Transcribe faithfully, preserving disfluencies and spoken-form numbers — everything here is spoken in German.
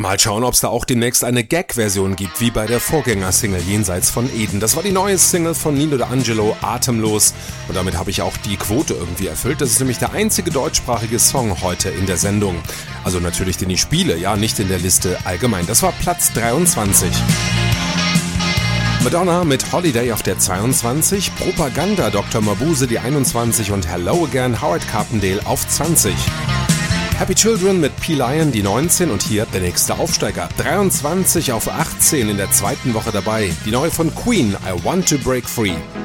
Mal schauen, ob es da auch demnächst eine Gag-Version gibt, wie bei der Vorgängersingle Jenseits von Eden. Das war die neue Single von Nino D'Angelo, Atemlos. Und damit habe ich auch die Quote irgendwie erfüllt. Das ist nämlich der einzige deutschsprachige Song heute in der Sendung. Also natürlich, den ich spiele, ja, nicht in der Liste allgemein. Das war Platz dreiundzwanzig. Madonna mit Holiday auf der zweiundzwanzig, Propaganda Doktor Mabuse die einundzwanzig und Hello Again Howard Carpendale auf zwanzig. Happy Children mit P-Lion die neunzehn und hier der nächste Aufsteiger. dreiundzwanzig auf achtzehn in der zweiten Woche dabei. Die neue von Queen, I Want to Break Free.